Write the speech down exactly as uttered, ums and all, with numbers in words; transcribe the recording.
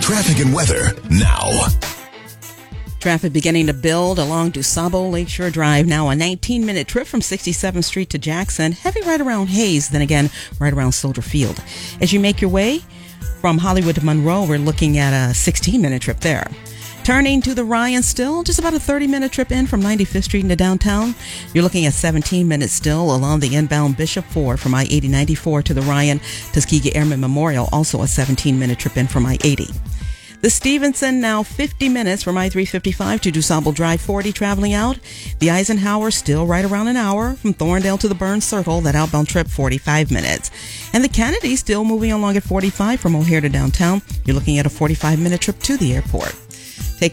Traffic and weather now. Traffic beginning to build along DuSable Lakeshore Drive. Now a nineteen minute trip from sixty-seventh Street to Jackson. Heavy right around Hayes, then again right around Soldier Field. As you make your way from Hollywood to Monroe, we're looking at a sixteen minute trip there. Turning to the Ryan still, just about a thirty minute trip in from ninety-fifth Street into downtown. You're looking at seventeen minutes still along the inbound Bishop Ford from I eighty ninety-four to the Ryan. Tuskegee Airmen Memorial, also a seventeen minute trip in from I eighty. The Stevenson, now fifty minutes from I three fifty-five to DuSable Drive forty traveling out. The Eisenhower, still right around an hour from Thorndale to the Burns Circle. That outbound trip, forty-five minutes. And the Kennedy, still moving along at forty-five from O'Hare to downtown. You're looking at a forty-five minute trip to the airport.